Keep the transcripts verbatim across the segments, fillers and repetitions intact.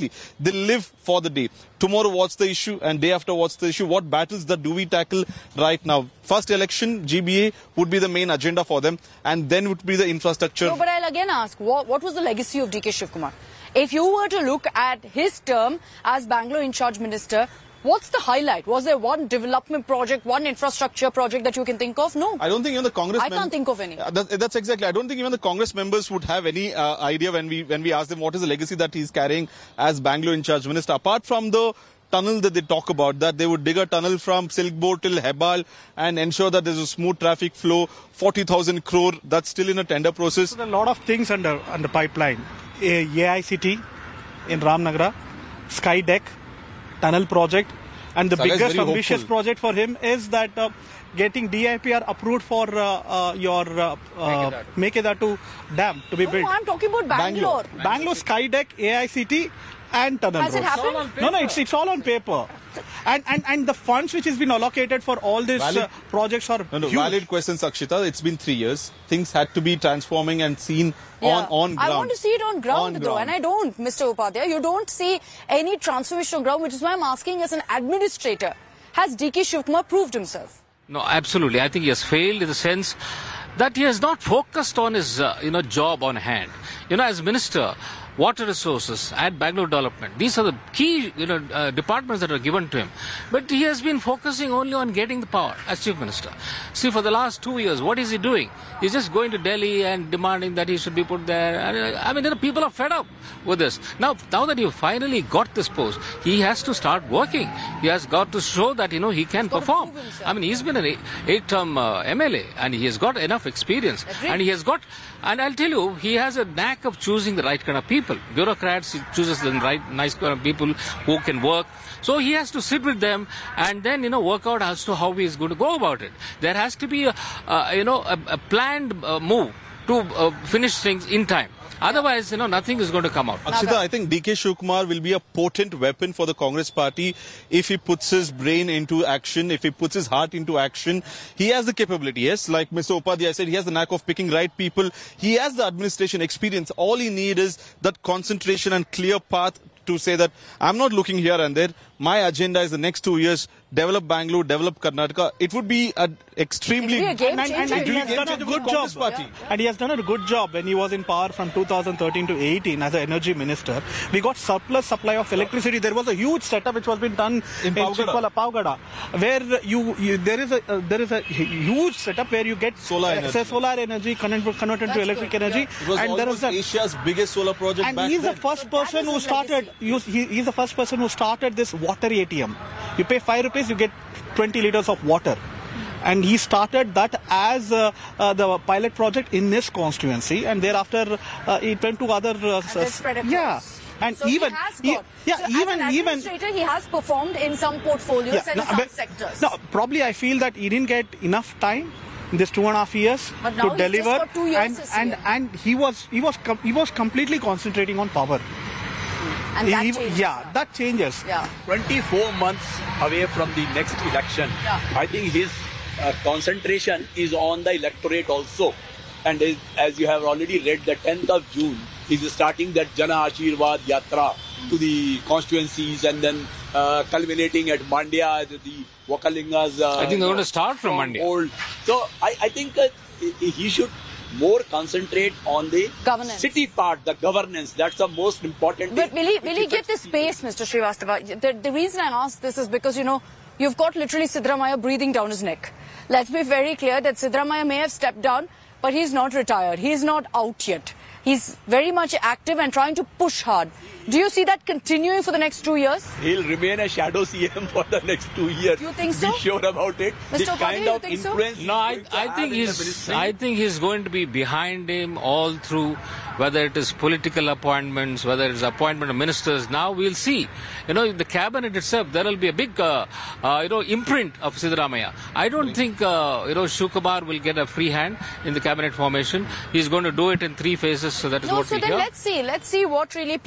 exactly. They live for the day. Tomorrow, what's the issue? And day after, what's the issue? What battles that do we tackle right now? First election, G B A would be the main agenda for them. And then would be the infrastructure. No, but I'll again ask, what, what was the legacy of D K Shivkumar? If you were to look at his term as Bangalore in charge minister, what's the highlight? Was there one development project, one infrastructure project that you can think of? No. I don't think even the Congress... I can't think of any. Uh, that, that's exactly. I don't think even the Congress members would have any uh, idea when we when we ask them what is the legacy that he's carrying as Bangalore in charge minister. Apart from the tunnel that they talk about, that they would dig a tunnel from Silkboard till Hebal and ensure that there's a smooth traffic flow, forty thousand crore, that's still in a tender process. So there are a lot of things under, under pipeline. A AICT in Ramnagara, Skydeck, tunnel project, and the Saga biggest ambitious hopeful. project for him is that uh, getting D I P R approved for uh, uh, your uh, uh, Mekedatu Dam to be No, built. I'm talking about Bangalore. Bangalore, Bangalore Skydeck, A I C T and tunnel Has it roads. happened? No, no, it's, it's all on paper. And, and, and the funds which has been allocated for all these uh, projects are No, no, huge. valid question, Sakshita. It's been three years. Things had to be transforming and seen Yeah. on, on ground. I want to see it on ground, On though, ground. and I don't, Mister Upadhyay. You don't see any transformation on ground, which is why I'm asking as an administrator. Has D K Shivkumar proved himself? No, absolutely. I think he has failed in the sense that he has not focused on his, uh, you know, job on hand. You know, as minister, water resources and Bangalore development, these are the key, you know, uh, departments that are given to him. But he has been focusing only on getting the power as chief minister. See, for the last two years, what is he doing? He's just going to Delhi and demanding that he should be put there. And, uh, I mean, you know, people are fed up with this. Now, now that he finally got this post, he has to start working. He has got to show that, you know, he can got to perform. prove himself. I mean, he's been an eight- eight-term uh, M L A and he has got enough experience. Agreed. And he has got, and I'll tell you, he has a knack of choosing the right kind of people. Bureaucrats, he chooses the right, nice kind of people who can work. So he has to sit with them and then, you know, work out as to how he is going to go about it. There has to be, a, uh, you know, a, a planned uh, move to uh, finish things in time. Otherwise, you know, nothing is going to come out. Akshita, I think D K Shivkumar will be a potent weapon for the Congress party if he puts his brain into action, if he puts his heart into action. He has the capability, yes, like Mister Upadhyay said, he has the knack of picking right people. He has the administration experience. All he needs is that concentration and clear path to say that I'm not looking here and there. My agenda is the next two years, develop Bangalore, develop Karnataka. It would be an extremely... It would be a game And, and, and, changer. he has done a Game good changer job. for Congress party. And he has done a good job when he was in power from two thousand thirteen to eighteen as an energy minister. We got surplus supply of electricity. There was a huge setup which was being done In in, Pavgada. Chikpala, Pavgada, where you, you there is a uh, there is a huge setup where you get Solar uh, energy. say solar energy converted converted to That's electric good, energy, It was and there was almost a Asia's biggest solar project and back he's the then. first So that person is who his started. legacy. You, he, he's the first person who started this water A T M. You pay five rupees, you get twenty liters of water. And he started that as uh, uh, the pilot project in his constituency, and thereafter uh, it went to other. Uh, And then spread across. yeah, and so even he has he- got. yeah, so even as an even administrator, he has performed in some portfolios yeah, and no, in some but- sectors. No, probably I feel that he didn't get enough time in this two and a half years But now to he's just deliver, got two years and this and year. and he was he was com- he was completely concentrating on power. and that He- changes. yeah, that changes. Yeah. twenty-four months away from the next election. Yeah. I think his uh, concentration is on the electorate also. And as, as you have already read, the tenth of June, he's starting that Jana Ashirwad Yatra to the constituencies and then uh, culminating at Mandya, the, the Wakalingas. Uh, I think they're going to start from Mandya. Old. So I, I think uh, he he should more concentrate on the Governance. city part, the governance. That's the most important But thing. will he, which will he get affects this space, Mister Srivastava? The, the reason I ask this is because, you know, you've got literally Siddaramaiah breathing down his neck. Let's be very clear that Siddaramaiah may have stepped down, but he's not retired. He's not out yet. He's very much active and trying to push hard. Do you see that continuing for the next two years? He'll remain a shadow C M for the next two years. You think so? Be sure about it. Mister The Upadhyay, kind you of think so? influence. No, I, he's going to I have think in the he's. ministry. I think he's going to be behind him all through, whether it is political appointments, whether it's appointment of ministers. Now we'll see. You know, in the cabinet itself, there will be a big, uh, uh, you know, imprint of Siddaramaiah. I don't think, uh, you know, Shivkumar will get a free hand in the cabinet formation. He's going to do it in three phases. So that is No, what so we then hear. let's see. Let's see what really plays out.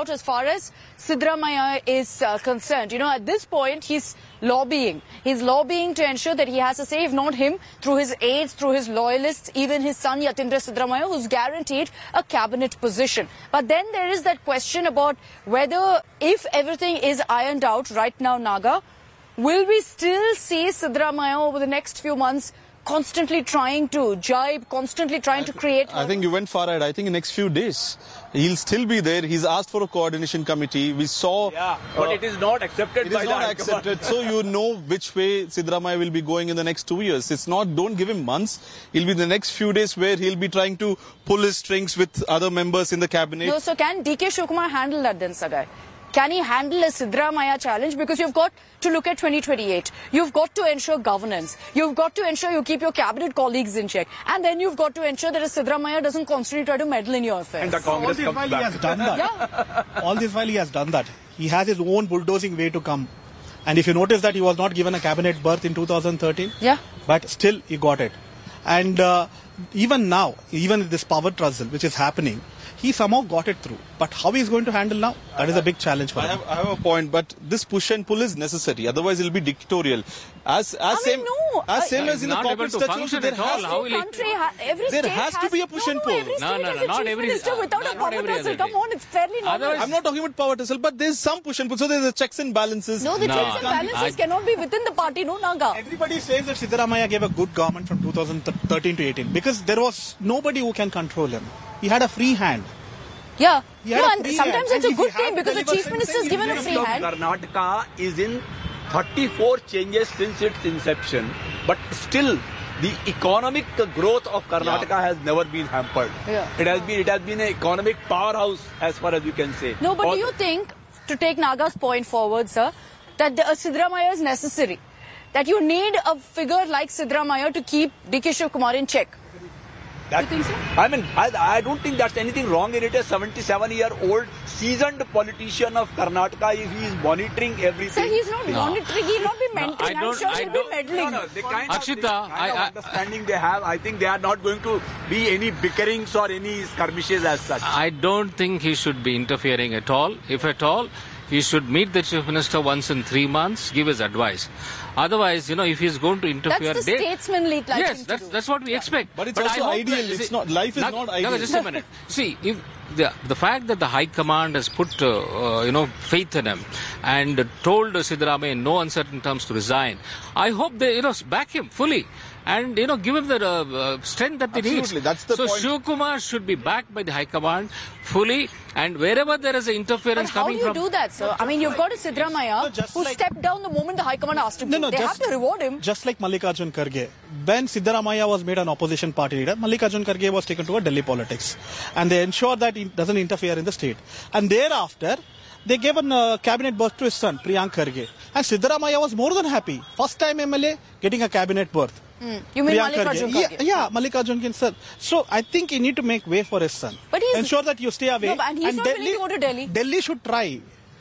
out as far as Siddaramaiah is uh, concerned. You know, at this point, he's lobbying. He's lobbying to ensure that he has a say, if not him, through his aides, through his loyalists, even his son Yatindra Siddaramaiah, who's guaranteed a cabinet position. But then there is that question about whether, if everything is ironed out right now, Naga, will we still see Siddaramaiah over the next few months constantly trying to jibe, constantly trying to create... I think you went far ahead. I think in the next few days, he'll still be there. He's asked for a coordination committee. We saw... Yeah, but uh, it is not accepted It by is the not High accepted. Command. So you know which way Siddaramaiah will be going in the next two years. It's not, don't give him months. It'll be the next few days where he'll be trying to pull his strings with other members in the cabinet. No, so can D K Shivakumar handle that then, Sagai? Can he handle a Siddaramaiah challenge? Because you've got to look at twenty twenty-eight. You've got to ensure governance. You've got to ensure you keep your cabinet colleagues in check. And then you've got to ensure that a Siddaramaiah doesn't constantly try to meddle in your affairs. And the All Congress this comes while he back. has done that. Yeah. All this while he has done that. He has his own bulldozing way to come. And if you notice that he was not given a cabinet berth in two thousand thirteen, Yeah. but still he got it. And uh, even now, even with this power tussle which is happening, he somehow got it through. But how he is going to handle now? That is a big challenge for I him. have, I have a point, but this push and pull is necessary. Otherwise, it'll be dictatorial. As as I mean, same no, as uh, same He's as in the not able corporate to structure, function there at all. has How will he- Country ha- every There state has to has, be a push no, and no, pull. Every No, state no, has no, a not chief every- minister uh, without not a power every tussle. other Come state. on, it's fairly normal. Otherwise- I'm not talking about power tussle, but there's some push and pull. So there's a checks and balances. No, the No, checks and no, balances I- cannot be within the party, no, Naga. Everybody says that Siddaramaiah gave a good government from two thousand thirteen to eighteen because there was nobody who can control him. He had a free hand. Yeah. He had No, a and free sometimes hand. it's a And if good he had thing because the delivered chief minister is something, given a he free Of hand. Karnataka is in thirty-four changes since its inception, but still the economic growth of Karnataka Yeah. has never been hampered. Yeah. It has been it has been an economic powerhouse as far as you can say. No, but All- do you think, to take Naga's point forward, sir, that the, uh, Siddaramaiah is necessary? That you need a figure like Siddaramaiah to keep D K Shivakumar in check? That, You think so? I mean, I, I don't think that's anything wrong in it. A seventy-seven-year-old seasoned politician of Karnataka, if he is monitoring everything. Sir, he's not monitoring, he'll not be No, mentoring. I I'm don't- sure I he'll be don't- meddling. No, no, the kind Akshita, of, the kind I- of I- understanding they have, I think they are not going to be any bickerings or any skirmishes as such. I don't think he should be interfering at all. If at all, he should meet the chief minister once in three months, give his advice. Otherwise, you know, if he's going to interfere... That's the they- statesmanly like Yes, thing to that's, do. that's what we expect. But it's I also hope ideal. that- It's see, not- life is Naga- not Naga, ideal. just a minute. See, if the, the fact that the High Command has put, uh, uh, you know, faith in him and told Siddaramaiah in no uncertain terms to resign, I hope they, you know, back him fully. And, you know, give him the uh, uh, strength that he needs. Absolutely, that's the so point. Shivakumar should be backed by the High Command fully, and wherever there is an But interference how do coming you from... do that, sir? I mean, you've got a Siddaramaiah No, just who like- stepped down the moment the High Command asked him No, to. no, They just, have to reward him. Just like Mallikarjun Kharge. When Siddaramaiah was made an opposition party leader, Mallikarjun Kharge was taken to a Delhi politics. And they ensured that he doesn't interfere in the state. And thereafter, they gave a uh, cabinet berth to his son, Priyank Kharge. And Siddaramaiah was more than happy. First time M L A getting a cabinet berth. Hmm. You mean Priyank Mallikarjun Yeah, Kharge? yeah, Mallikarjun Kharge, sir. So I think you need to make way for his son. But he's- Ensure that you stay away. No, but- and he's not willing to go to Delhi. Delhi should try.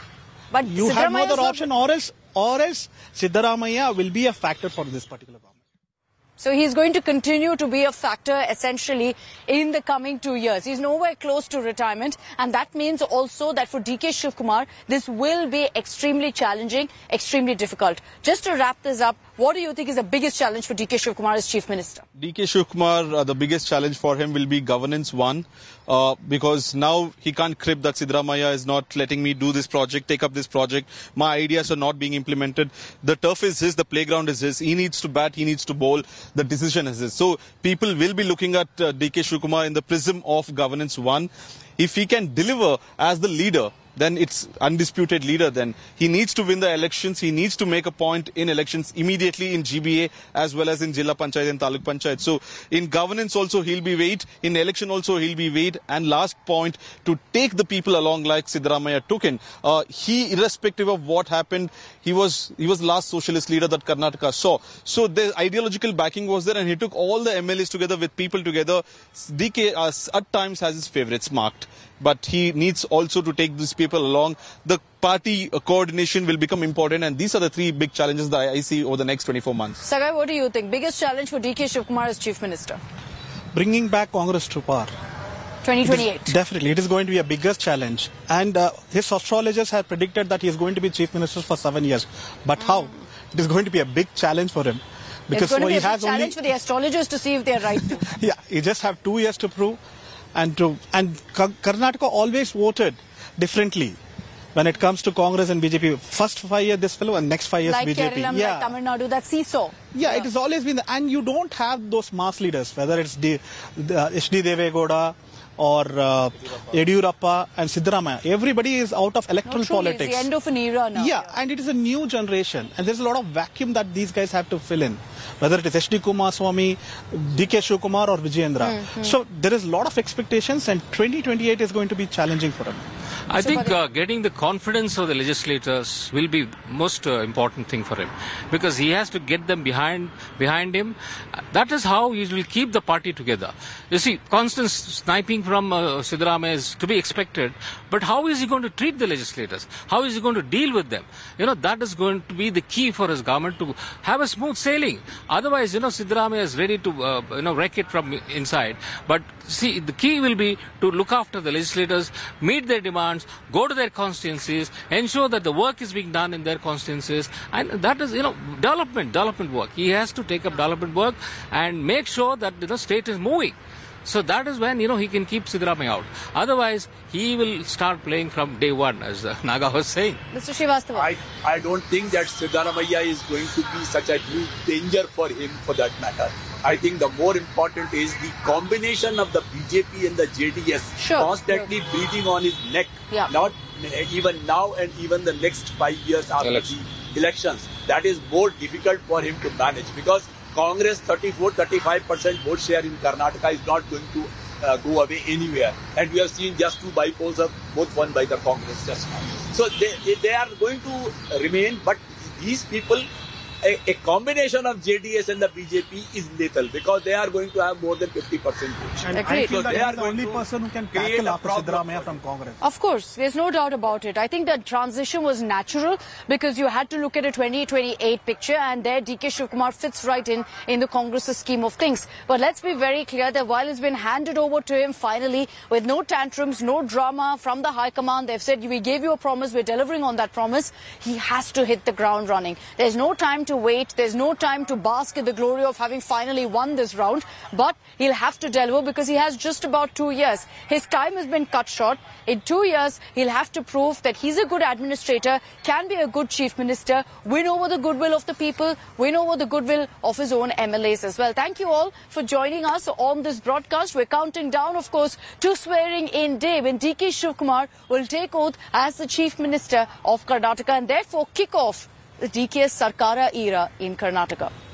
But You have no Siddaramaiah is other not- option, or else, or else Siddaramaiah will be a factor for this particular government. So he's going to continue to be a factor essentially in the coming two years. He's nowhere close to retirement, and that means also that for D K Shivakumar, this will be extremely challenging, extremely difficult. Just to wrap this up, what do you think is the biggest challenge for D K Shivakumar as Chief Minister? D K Shivakumar, uh, the biggest challenge for him will be governance one, uh, because now he can't crib that Siddaramaiah is not letting me do this project, take up this project. My ideas are not being implemented. The turf is his, the playground is his. He needs to bat, he needs to bowl. The decision is his. So people will be looking at uh, D K Shivakumar in the prism of governance one. If he can deliver as the leader, then it's undisputed leader then. He needs to win the elections. He needs to make a point in elections immediately in G B A as well as in Jilla Panchayat and Taluk Panchayat. So in governance also he'll be weighed. In election also he'll be weighed. And last point, to take the people along like Siddaramaiah took in. Uh, he, irrespective of what happened, he was he was the last socialist leader that Karnataka saw. So the ideological backing was there, and he took all the M L As together with people together. D K uh, at times has his favorites marked. But he needs also to take these people along. The party uh, coordination will become important, and these are the three big challenges that I see over the next twenty-four months. Sagai, what do you think? Biggest challenge for D K Shivakumar as Chief Minister? Bringing back Congress to power. twenty twenty-eight. Definitely, it is going to be a biggest challenge. And uh, his astrologers have predicted that he is going to be chief minister for seven years. But mm. how? It is going to be a big challenge for him. Because it's going to be he a big has challenge only, for the astrologers to see if they are right too. Yeah, he just have two years to prove. And, to, and Karnataka always voted differently when it comes to Congress and B J P. First five years this fellow and next five years like B J P. Kerala, yeah. like Tamil Nadu, that seesaw. Yeah, yeah, it has always been, and you don't have those mass leaders, whether it's the, the H D Devegowda or uh, Yediyurappa and Siddaramaiah. Everybody is out of electoral no, truly, politics. It's the end of an era now. Yeah, and it is a new generation, and there's a lot of vacuum that these guys have to fill in, whether it is H D Kumaraswamy, D K Shivakumar or Vijayendra. Mm-hmm. So there is a lot of expectations, and twenty twenty-eight is going to be challenging for him. I think uh, getting the confidence of the legislators will be most uh, important thing for him, because he has to get them behind behind him. That is how he will keep the party together. You see, constant sniping from uh, Siddaramaiah is to be expected, but how is he going to treat the legislators? How is he going to deal with them? You know, that is going to be the key for his government to have a smooth sailing. Otherwise, you know, Siddaramaiah is ready to uh, you know wreck it from inside. But see, the key will be to look after the legislators, meet their demands, go to their constituencies, ensure that the work is being done in their constituencies, and that is, you know, development, development work. He has to take up development work and make sure that the you know, state is moving. So that is when, you know, he can keep Siddaramaiah out. Otherwise, he will start playing from day one, as uh, Naga was saying. Mister Srivastava. I, I don't think that Siddaramaiah is going to be such a huge danger for him, for that matter. I think the more important is the combination of the B J P and the J D S sure, constantly sure. breathing on his neck. Yeah. Not even now and even the next five years after Election. the elections. That is more difficult for him to manage, because Congress thirty-four to thirty-five percent vote share in Karnataka is not going to uh, go away anywhere. And we have seen just two bypolls are both won by the Congress just now. So they, they are going to remain, but these people, A, a combination of J D S and the B J P is lethal, because they are going to have more than fifty percent votes. And Agreed. I feel So that they he are is the going only to person who can create tackle a after problem Siddaramaiah for from him. Congress. Of course, there's no doubt about it. I think the transition was natural, because you had to look at a twenty twenty-eight picture, and there D K Shivakumar fits right in in the Congress's scheme of things. But let's be very clear that while it's been handed over to him finally, with no tantrums, no drama from the High Command, they've said, we gave you a promise, we're delivering on that promise. He has to hit the ground running. There's no time to wait. There's no time to bask in the glory of having finally won this round, but he'll have to deliver, because he has just about two years. His time has been cut short. In two years, he'll have to prove that he's a good administrator, can be a good chief minister, win over the goodwill of the people, win over the goodwill of his own M L As as well. Thank you all for joining us on this broadcast. We're counting down, of course, to swearing in day when D K Shivakumar will take oath as the chief minister of Karnataka, and therefore kick off the D K S Sarkara era in Karnataka.